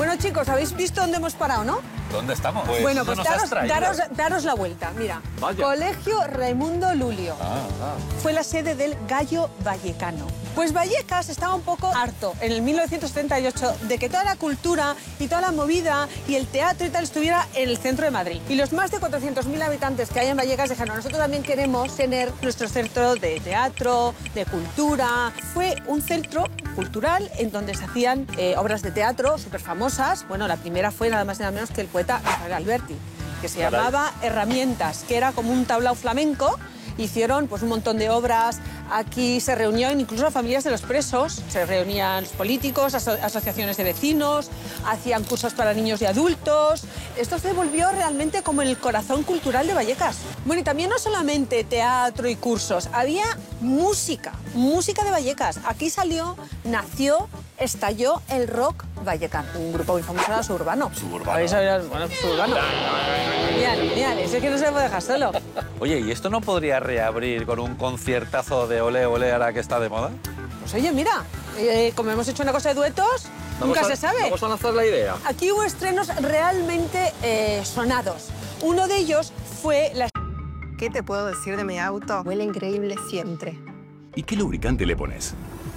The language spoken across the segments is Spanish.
Bueno, chicos, ¿habéis visto dónde hemos parado, no? ¿Dónde estamos? Bueno, pues daros la vuelta. Mira, Vaya. Colegio Raimundo Lulio. Fue la sede del Gallo Vallecano. Pues Vallecas estaba un poco harto en el 1978 de que toda la cultura y toda la movida y el teatro y tal estuviera en el centro de Madrid. Y los más de 400.000 habitantes que hay en Vallecas dijeron, nosotros también queremos tener nuestro centro de teatro, de cultura. Fue un centro cultural en donde se hacían obras de teatro súper famosas. Bueno, la primera fue nada más y nada menos que el poeta Rafael Alberti, que se llamaba Herramientas, que era como un tablao flamenco. Hicieron pues un montón de obras. Aquí se reunían incluso las familias de los presos, se reunían los políticos, asociaciones de vecinos, hacían cursos para niños y adultos. Esto se volvió realmente como el corazón cultural de Vallecas. Bueno, y también no solamente teatro y cursos, había música de Vallecas. Aquí nació, estalló el rock vallecano. Un grupo muy famoso era Suburbano. ¿Habéis oído? Bueno, Suburbano. Mirad, ese que no se le puede dejar solo. Oye, ¿y esto no podría reabrir con un conciertazo de Olé Olé ahora que está de moda? Pues oye, mira, como hemos hecho una cosa de duetos, nunca se sabe. Vamos a lanzar la idea. Aquí hubo estrenos realmente sonados. Uno de ellos fue la... ¿Qué te puedo decir de mi auto? Huele increíble siempre. ¿Y qué lubricante le pones?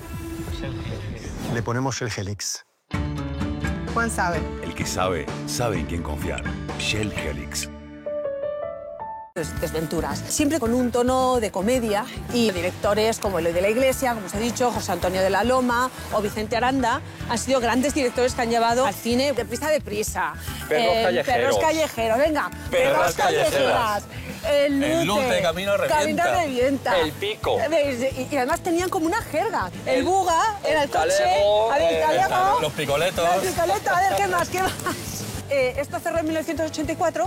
Le ponemos Shell Helix. Juan sabe. El que sabe, sabe en quién confiar. Shell Helix. Desventuras, siempre con un tono de comedia, y directores como Eloy de la Iglesia, como os he dicho, José Antonio de la Loma o Vicente Aranda han sido grandes directores que han llevado al cine deprisa. Perros callejeros, venga, perras callejeras. El Lute, Camino revienta. El Pico. Y además tenían como una jerga. El buga era el coche, talego, el talego, los picoletos. a ver, ¿qué más? Esto cerró en 1984.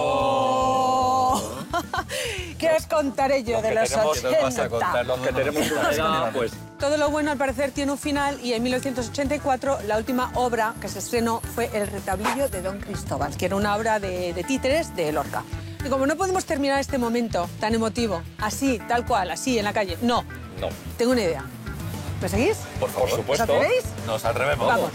¿Qué os contaré yo de los 80? Los que tenemos una edad, pues... Todo lo bueno, al parecer, tiene un final, y en 1984 la última obra que se estrenó fue El retablillo de Don Cristóbal, que era una obra de títeres de Lorca. Y como no podemos terminar este momento tan emotivo, así, tal cual, así, en la calle, no. Tengo una idea. ¿Me seguís? Por supuesto. ¿Os atrevéis? Nos atrevemos. Vamos.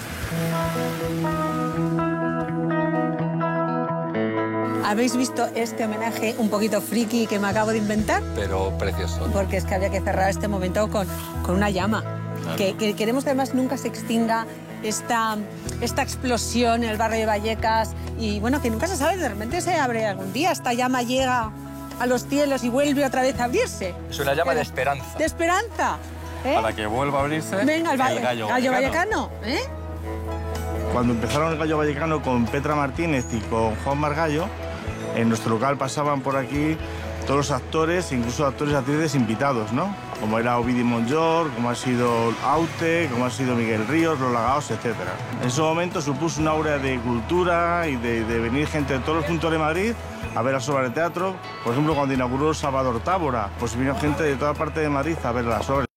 ¿Habéis visto este homenaje un poquito friki que me acabo de inventar? Pero precioso. Porque es que había que cerrar este momento con una llama. Claro. Que queremos que además nunca se extinga esta explosión en el barrio de Vallecas. Y bueno, que nunca se sabe, de repente se abre algún día, esta llama llega a los cielos y vuelve otra vez a abrirse. Es una llama de esperanza. De esperanza. Para que vuelva a abrirse. Venga, el gallo vallecano. Cuando empezaron el Gallo Vallecano con Petra Martínez y con Juan Margallo, en nuestro local pasaban por aquí todos los actores, incluso actores y actrices invitados, ¿no? Como era Ovidi Montllor, como ha sido Aute, como ha sido Miguel Ríos, Los Lagaos, etc. En ese momento supuso una aura de cultura y de venir gente de todos los puntos de Madrid a ver las obras de teatro. Por ejemplo, cuando inauguró Salvador Tábora, pues vino gente de toda parte de Madrid a ver las obras.